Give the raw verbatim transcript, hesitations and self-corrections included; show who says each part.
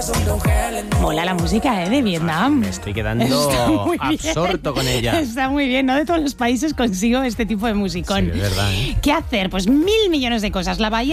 Speaker 1: Mola la música, ¿eh? De Vietnam.
Speaker 2: Me estoy quedando absorto con ella.
Speaker 1: Está muy bien, ¿no? De todos los países consigo este tipo de musicón.
Speaker 2: Sí, es verdad, ¿eh?
Speaker 1: ¿Qué hacer? Pues mil millones de cosas. La bahía